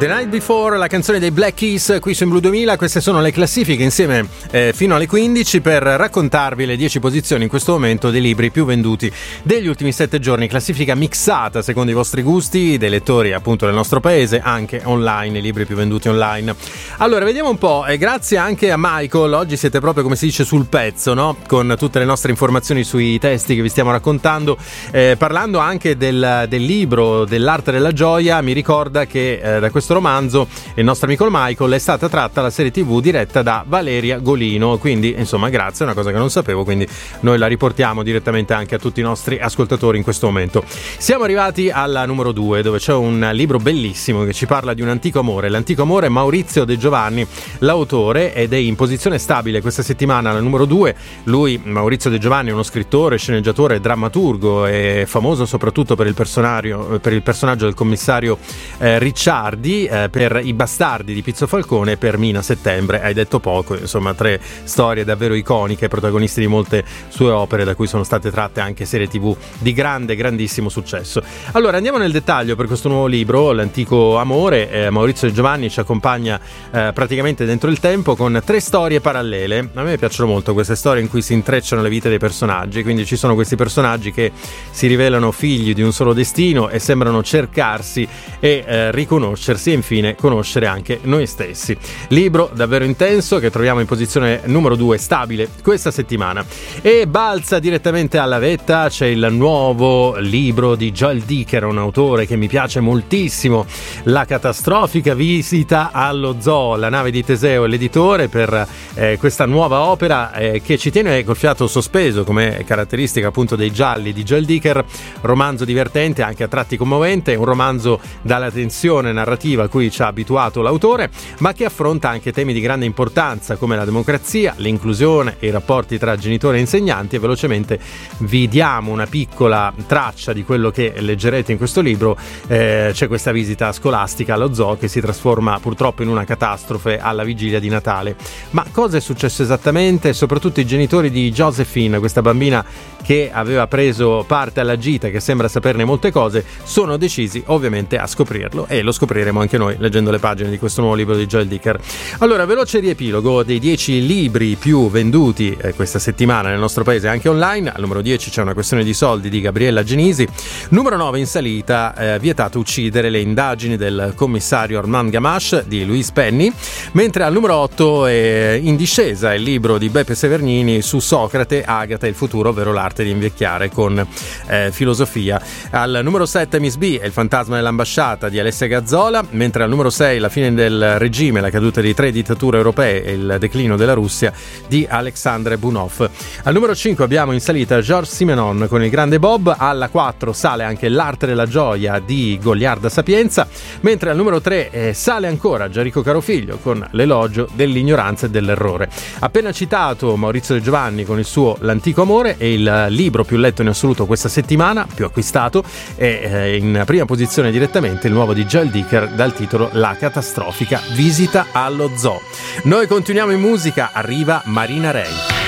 The Night Before, la canzone dei Black Keys qui su In Blu 2000. Queste sono le classifiche insieme fino alle 15 per raccontarvi le 10 posizioni in questo momento dei libri più venduti degli ultimi 7 giorni. Classifica mixata secondo i vostri gusti, dei lettori appunto del nostro paese, anche online, i libri più venduti online. Allora vediamo un po', grazie anche a Michael, oggi siete proprio come si dice sul pezzo, no? Con tutte le nostre informazioni sui testi che vi stiamo raccontando, parlando anche del libro dell'arte della gioia. Mi ricorda che da questo romanzo il nostro amico Michael è stata tratta la serie TV diretta da Valeria Golino, quindi insomma grazie, è una cosa che non sapevo, quindi noi la riportiamo direttamente anche a tutti i nostri ascoltatori in questo momento. Siamo arrivati alla numero 2, dove c'è un libro bellissimo che ci parla di un antico amore. L'antico amore è Maurizio De Giovanni, l'autore, ed è in posizione stabile questa settimana alla numero 2. Lui, Maurizio De Giovanni, è uno scrittore, sceneggiatore, drammaturgo, è famoso soprattutto per il personaggio del commissario Ricciardi, per I bastardi di Pizzo Falcone e per Mina Settembre. Hai detto poco, insomma 3 storie davvero iconiche, protagonisti di molte sue opere, da cui sono state tratte anche serie TV di grandissimo successo. Allora andiamo nel dettaglio per questo nuovo libro, L'antico amore. Maurizio De Giovanni ci accompagna praticamente dentro il tempo con 3 storie parallele. A me piacciono molto queste storie in cui si intrecciano le vite dei personaggi, quindi ci sono questi personaggi che si rivelano figli di un solo destino e sembrano cercarsi e riconoscersi e infine conoscere anche noi stessi. Libro davvero intenso che troviamo in posizione numero 2 stabile questa settimana. E balza direttamente alla vetta, c'è il nuovo libro di Joel Dicker, un autore che mi piace moltissimo, La catastrofica visita allo zoo. La nave di Teseo è l'editore per questa nuova opera che ci tiene col fiato sospeso, come caratteristica appunto dei gialli di Joel Dicker. Romanzo divertente, anche a tratti commovente, un romanzo dalla tensione narrativa a cui ci ha abituato l'autore, ma che affronta anche temi di grande importanza come la democrazia, l'inclusione e i rapporti tra genitori e insegnanti. E velocemente vi diamo una piccola traccia di quello che leggerete in questo libro. C'è questa visita scolastica allo zoo che si trasforma purtroppo in una catastrofe alla vigilia di Natale. Ma cosa è successo esattamente? Soprattutto i genitori di Josephine, questa bambina che aveva preso parte alla gita, che sembra saperne molte cose, sono decisi ovviamente a scoprirlo, e lo scopriremo anche noi leggendo le pagine di questo nuovo libro di Joel Dicker. Allora, veloce riepilogo dei 10 libri più venduti questa settimana nel nostro paese anche online. Al numero 10 c'è Una questione di soldi di Gabriella Genisi. Numero 9 in salita, Vietato uccidere, le indagini del commissario Armand Gamache di Louise Penny, mentre al numero 8 è in discesa il libro di Beppe Severnini su Socrate, Agata e il futuro, ovvero l'arte di invecchiare con filosofia. Al numero 7 Miss B è Il fantasma dell'ambasciata di Alessia Gazzola, mentre al numero 6 La fine del regime, la caduta di 3 dittature europee e il declino della Russia di Alexandre Bunov. Al numero 5 abbiamo in salita Georges Simenon con Il grande Bob. Alla 4 sale anche L'arte della gioia di Goliarda Sapienza, mentre al numero 3 sale ancora Gianrico Carofiglio con L'elogio dell'ignoranza e dell'errore. Appena citato Maurizio De Giovanni con il suo L'antico amore, e il libro più letto in assoluto questa settimana, più acquistato, e in prima posizione direttamente il nuovo di Joel Dicker dal titolo La catastrofica visita allo zoo. Noi continuiamo in musica, arriva Marina Rey.